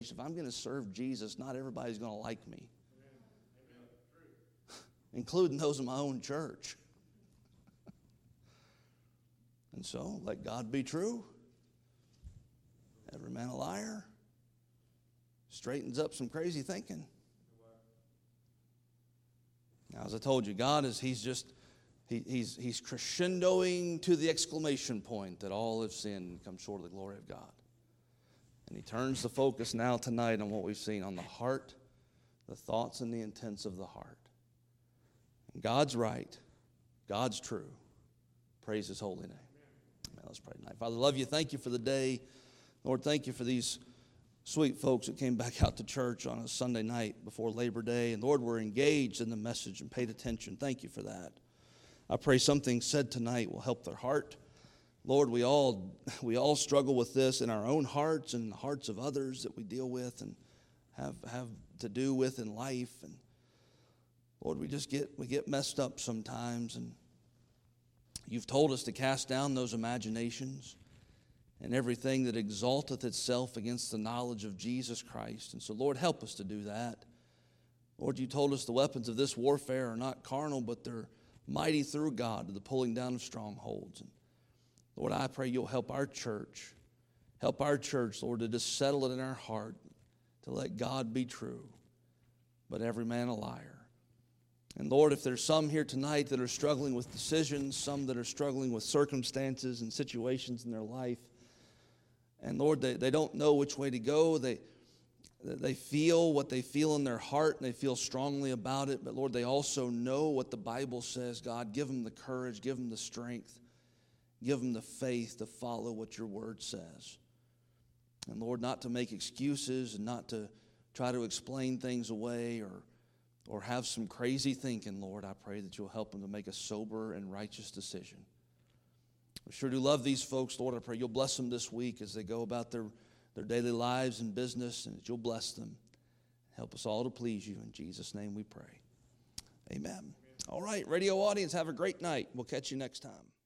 If I'm going to serve Jesus, not everybody's going to like me, including those in my own church. And so, let God be true, every man a liar, straightens up some crazy thinking. Now, as I told you, God is, He's crescendoing to the exclamation point that all have sinned and come short of the glory of God. And He turns the focus now tonight on what we've seen, on the heart, the thoughts and the intents of the heart. And God's right. God's true. Praise His holy name. Amen. Let's pray tonight. Father, I love you. Thank you for the day. Lord, thank you for these sweet folks that came back out to church on a Sunday night before Labor Day. And Lord, we're engaged in the message and paid attention. Thank you for that. I pray something said tonight will help their heart. Lord, we all struggle with this in our own hearts and in the hearts of others that we deal with and have to do with in life. And Lord, we get messed up sometimes, and You've told us to cast down those imaginations and everything that exalteth itself against the knowledge of Jesus Christ. And so, Lord, help us to do that. Lord, You told us the weapons of this warfare are not carnal, but they're mighty through God to the pulling down of strongholds. And Lord, I pray You'll help our church, Lord, to just settle it in our heart, to let God be true, but every man a liar. And Lord, if there's some here tonight that are struggling with decisions, some that are struggling with circumstances and situations in their life, and Lord, they don't know which way to go, they feel what they feel in their heart, and they feel strongly about it, but Lord, they also know what the Bible says. God, give them the courage, give them the strength, give them the faith to follow what Your word says. And Lord, not to make excuses and not to try to explain things away or have some crazy thinking, Lord. I pray that You'll help them to make a sober and righteous decision. We sure do love these folks, Lord. I pray You'll bless them this week as they go about their daily lives and business, and that You'll bless them. Help us all to please You. In Jesus' name we pray. Amen. All right, radio audience, have a great night. We'll catch you next time.